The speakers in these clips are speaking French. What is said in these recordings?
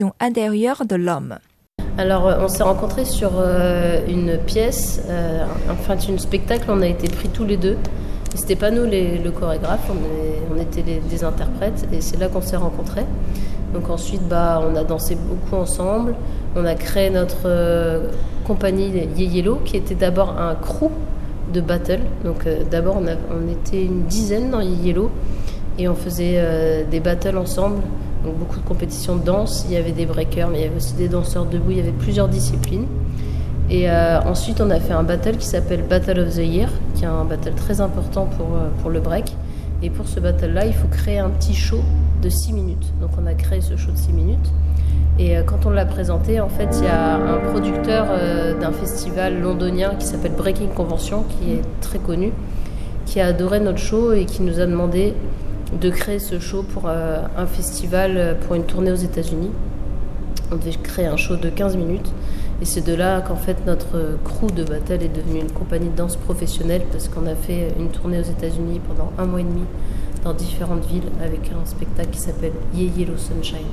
intérieure de l'homme. Alors, on s'est rencontrés sur une pièce, une spectacle, on a été pris tous les deux. Et c'était pas nous le chorégraphe, on était des interprètes et c'est là qu'on s'est rencontrés. Donc ensuite, on a dansé beaucoup ensemble. On a créé notre compagnie Yellow, qui était d'abord un crew de battle. Donc d'abord, on était une dizaine dans Yellow et on faisait des battles ensemble. Donc beaucoup de compétitions de danse. Il y avait des breakers, mais il y avait aussi des danseurs debout. Il y avait plusieurs disciplines. Et ensuite, on a fait un battle qui s'appelle Battle of the Year, qui est un battle très important pour le break. Et pour ce battle-là, il faut créer un petit show de 6 minutes. Donc on a créé ce show de 6 minutes. Et quand on l'a présenté, en fait, il y a un producteur d'un festival londonien qui s'appelle Breaking Convention, qui est très connu, qui a adoré notre show et qui nous a demandé de créer ce show pour un festival, pour une tournée aux États-Unis. On devait créer un show de 15 minutes. Et c'est de là qu'en fait notre crew de battle est devenue une compagnie de danse professionnelle parce qu'on a fait une tournée aux États-Unis pendant 1 mois et demi dans différentes villes avec un spectacle qui s'appelle Yellow Sunshine.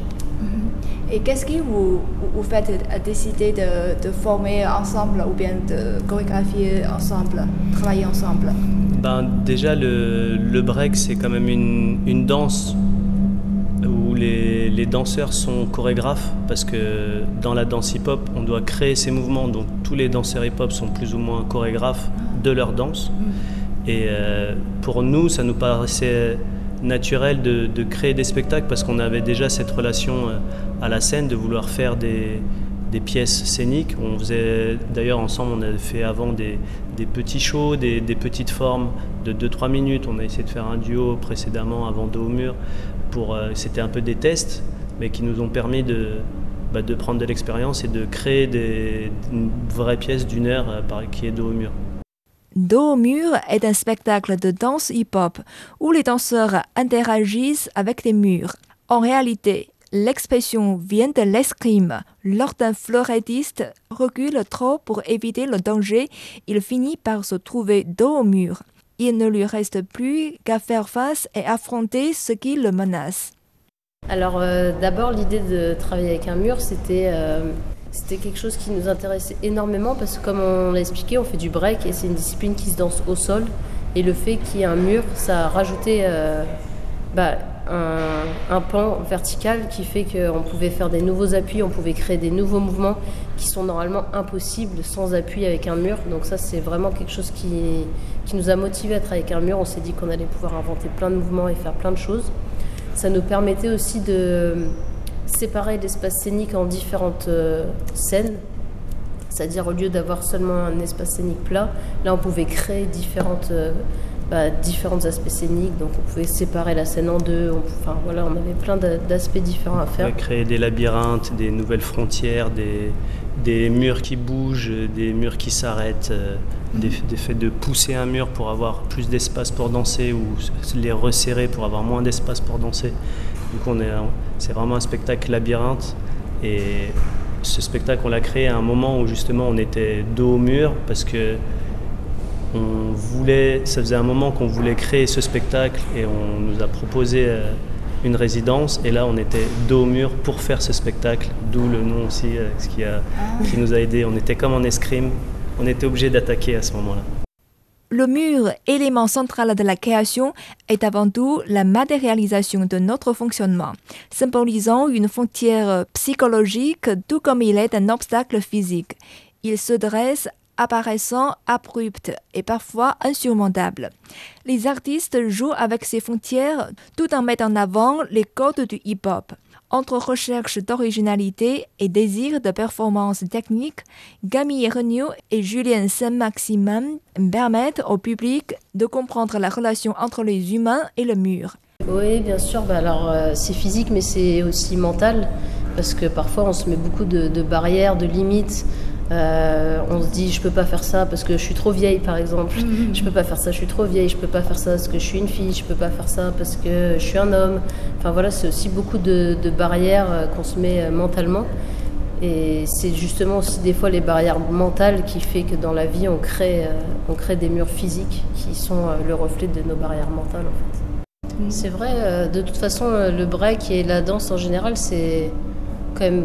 Et qu'est-ce qui vous fait décider de former ensemble ou bien de chorégraphier ensemble, travailler ensemble? Déjà le break c'est quand même une danse où les danseurs sont chorégraphes parce que dans la danse hip-hop, on doit créer ces mouvements. Donc tous les danseurs hip-hop sont plus ou moins chorégraphes de leur danse. Et pour nous, ça nous paraissait naturel de créer des spectacles parce qu'on avait déjà cette relation à la scène, de vouloir faire des pièces scéniques. On faisait, d'ailleurs ensemble, on avait fait avant des petits shows, des petites formes de 2-3 minutes. On a essayé de faire un duo précédemment avant Dos au mur. C'était un peu des tests, mais qui nous ont permis de prendre de l'expérience et de créer une vraie pièce d'1 heure qui est Dos au mur. Dos au mur est un spectacle de danse hip-hop où les danseurs interagissent avec les murs. En réalité, l'expression vient de l'escrime. Lorsqu'un fleurettiste recule trop pour éviter le danger, il finit par se trouver dos au mur. Il ne lui reste plus qu'à faire face et affronter ce qui le menace. Alors d'abord, l'idée de travailler avec un mur, c'était quelque chose qui nous intéressait énormément parce que comme on l'a expliqué, on fait du break et c'est une discipline qui se danse au sol. Et le fait qu'il y ait un mur, ça a rajouté un pan vertical qui fait qu'on pouvait faire des nouveaux appuis, on pouvait créer des nouveaux mouvements qui sont normalement impossibles sans appui avec un mur. Donc ça, c'est vraiment quelque chose qui nous a motivés à travailler avec un mur. On s'est dit qu'on allait pouvoir inventer plein de mouvements et faire plein de choses. Ça nous permettait aussi de séparer l'espace scénique en différentes scènes. C'est-à-dire au lieu d'avoir seulement un espace scénique plat, là on pouvait créer différents aspects scéniques, donc on pouvait séparer la scène en deux, on avait plein d'aspects différents à faire. On pouvait créer des labyrinthes, des nouvelles frontières, des murs qui bougent, des murs qui s'arrêtent, des faits de pousser un mur pour avoir plus d'espace pour danser ou les resserrer pour avoir moins d'espace pour danser. Du coup, c'est vraiment un spectacle labyrinthe et ce spectacle, on l'a créé à un moment où justement on était dos au mur parce que ça faisait un moment qu'on voulait créer ce spectacle et on nous a proposé une résidence et là on était dos au mur pour faire ce spectacle, d'où le nom aussi, qui nous a aidés. On était comme en escrime, on était obligé d'attaquer à ce moment-là. Le mur, élément central de la création, est avant tout la matérialisation de notre fonctionnement, symbolisant une frontière psychologique tout comme il est un obstacle physique. Il se dresse apparaissant abrupt et parfois insurmontable. Les artistes jouent avec ces frontières tout en mettant en avant les codes du hip-hop. Entre recherche d'originalité et désir de performance technique, Camille Regnault et Julien Saint-Maximin permettent au public de comprendre la relation entre les humains et le mur. Oui, bien sûr. C'est physique, mais c'est aussi mental, parce que parfois on se met beaucoup de barrières, de limites. On se dit je peux pas faire ça parce que je suis trop vieille par exemple, je peux pas faire ça, je suis trop vieille, je peux pas faire ça parce que je suis une fille, je peux pas faire ça parce que je suis un homme. Enfin voilà, c'est aussi beaucoup de barrières qu'on se met mentalement et c'est justement aussi des fois les barrières mentales qui fait que dans la vie on crée des murs physiques qui sont le reflet de nos barrières mentales en fait. C'est vrai, de toute façon le break et la danse en général c'est quand même